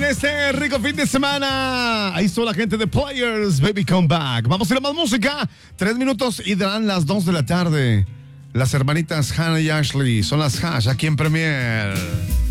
este rico fin de semana. Ahí está la gente de Players, Baby Come Back. Vamos a ir a más música. 3 minutos y darán las 2 de la tarde. Las hermanitas Hannah y Ashley son las Hash aquí en Premier.